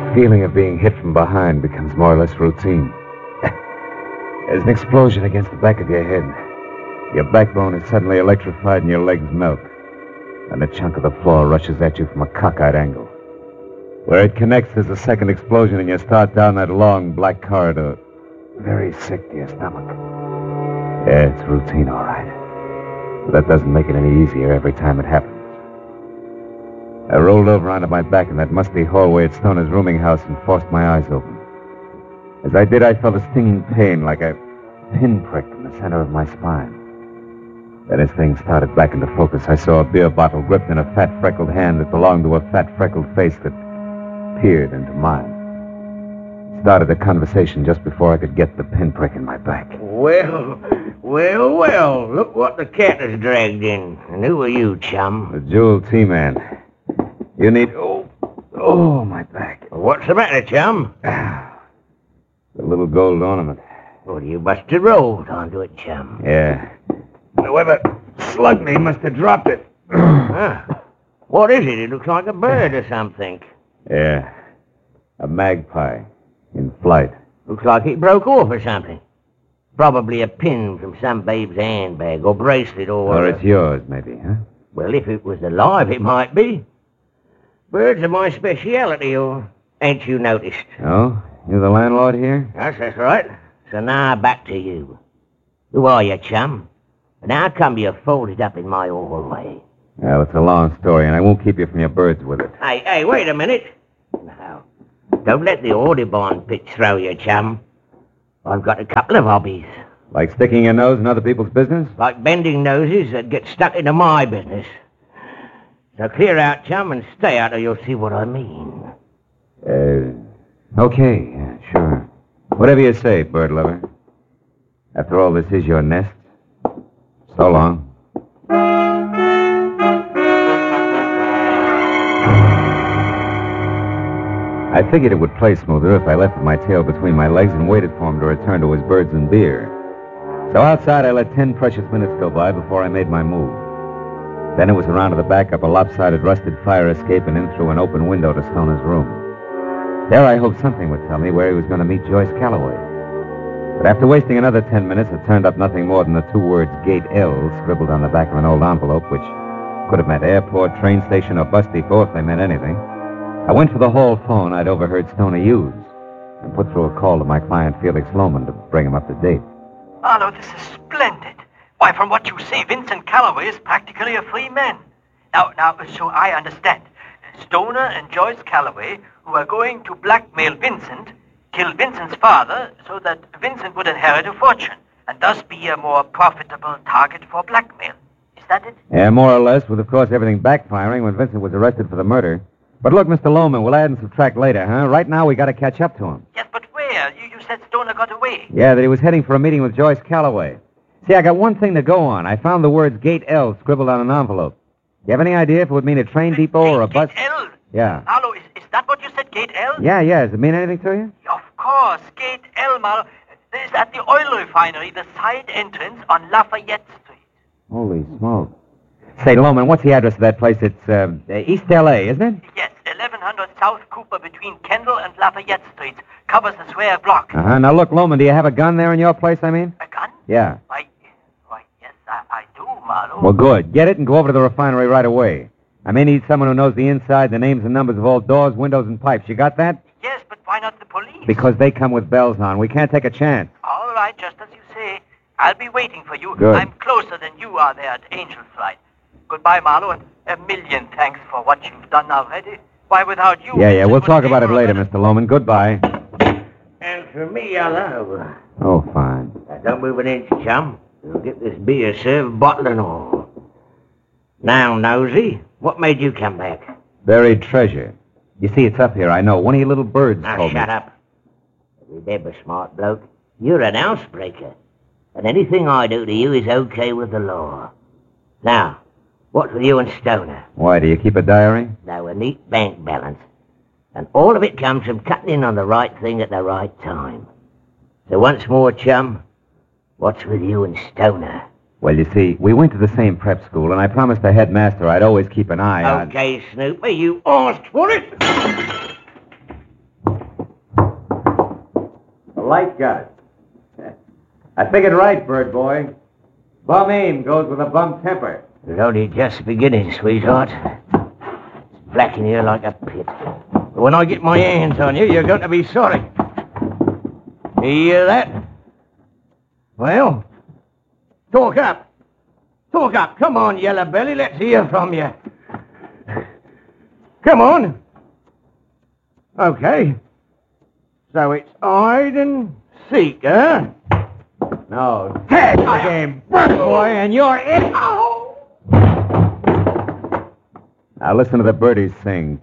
feeling of being hit from behind becomes more or less routine. There's an explosion against the back of your head. Your backbone is suddenly electrified and your legs melt. And a chunk of the floor rushes at you from a cockeyed angle. Where it connects, there's a second explosion, and you start down that long black corridor. Very sick to your stomach. Yeah, it's routine, all right. But that doesn't make it any easier every time it happens. I rolled over onto my back in that musty hallway at Stoner's rooming house and forced my eyes open. As I did, I felt a stinging pain like a pinprick in the center of my spine. Then as things started back into focus, I saw a beer bottle gripped in a fat, freckled hand that belonged to a fat, freckled face that peered into mine. Started a conversation just before I could get the pinprick in my back. Well, look what the cat has dragged in. And who are you, chum? The Jewel T-Man. You need... Oh, my back. What's the matter, chum? The little gold ornament. Well, you must have rolled onto it, chum. Yeah. Whoever slugged me must have dropped it. What is it? It looks like a bird or something. Yeah. A magpie. In flight. Looks like it broke off or something. Probably a pin from some babe's handbag or bracelet or... Or it's yours, maybe, huh? Well, if it was alive, it might be. Birds are my speciality, or ain't you noticed? Oh? You the landlord here? Yes, that's right. So now back to you. Who are you, chum? And how come you're folded up in my hallway? Well, it's a long story, and I won't keep you from your birds with it. Hey, wait a minute. Now, don't let the Audubon pitch throw you, chum. I've got a couple of hobbies. Like sticking your nose in other people's business? Like bending noses that get stuck into my business. So clear out, chum, and stay out or you'll see what I mean. Okay, yeah, sure. Whatever you say, bird lover. After all, this is your nest. So long. I figured it would play smoother if I left with my tail between my legs and waited for him to return to his birds and beer. So outside, I let 10 precious minutes go by before I made my move. Then it was around to the back, up a lopsided, rusted fire escape, and in through an open window to Stoner's room. There I hoped something would tell me where he was going to meet Joyce Calloway. But after wasting another 10 minutes, it turned up nothing more than the two words Gate L scribbled on the back of an old envelope, which could have meant airport, train station, or bus depot if they meant anything. I went for the hall phone I'd overheard Stoner use and put through a call to my client, Felix Lohman, to bring him up to date. Marlowe, this is splendid. Why, from what you say, Vincent Calloway is practically a free man. Now, so I understand. Stoner and Joyce Calloway, who are going to blackmail Vincent, kill Vincent's father so that Vincent would inherit a fortune and thus be a more profitable target for blackmail. Is that it? Yeah, more or less, with, of course, everything backfiring when Vincent was arrested for the murder. But look, Mr. Lohman, we'll add and subtract later, huh? Right now, we got to catch up to him. Yes, but where? You said Stoner got away. Yeah, that he was heading for a meeting with Joyce Calloway. See, I got one thing to go on. I found the words Gate L scribbled on an envelope. You have any idea if it would mean a train depot or a bus? Gate L? Yeah. Marlowe, is that what you said, Gate L? Yeah. Does it mean anything to you? Of course, Gate L, Marlowe. It's at the oil refinery, the side entrance on Lafayette Street. Holy smoke. Say, Lohman, what's the address of that place? It's East L.A., isn't it? Yes, 1100 South Cooper between Kendall and Lafayette Streets. Covers the square block. Uh-huh. Now, look, Lohman, do you have a gun there in your place, I mean? A gun? Yeah. Why, yes, I do, Marlowe. Well, good. Get it and go over to the refinery right away. I may need someone who knows the inside, the names and numbers of all doors, windows, and pipes. You got that? Yes, but why not the police? Because they come with bells on. We can't take a chance. All right, just as you say. I'll be waiting for you. Good. I'm closer than you are there at Angel Flight. Goodbye, Marlowe, and a million thanks for what you've done already. Why, without you... Yeah, we'll talk about it later, Mr. Lohman. Goodbye. And for me, hello. Oh, fine. Now, don't move an inch, chum. You'll get this beer served, bottle and all. Now, Nosy, what made you come back? Buried treasure. You see, it's up here, I know. One of your little birds Now, told me. shut up. Remember, smart bloke, you're an housebreaker. And anything I do to you is okay with the law. Now, what's with you and Stoner? Why, do you keep a diary? Now, a neat bank balance. And all of it comes from cutting in on the right thing at the right time. So once more, chum, what's with you and Stoner? Well, you see, we went to the same prep school, and I promised the headmaster I'd always keep an eye on... Okay, Snooper, you asked for it. Light guns. I figured right, bird boy. Bum aim goes with a bum temper. It's only just beginning, sweetheart. It's black in here like a pit. But when I get my hands on you, you're going to be sorry. You hear that? Well, talk up. Talk up. Come on, Yellow Belly. Let's hear from you. Come on. Okay. So it's hide and seek, huh? No. Tag the game, bird boy, and you're it. Now listen to the birdies sing.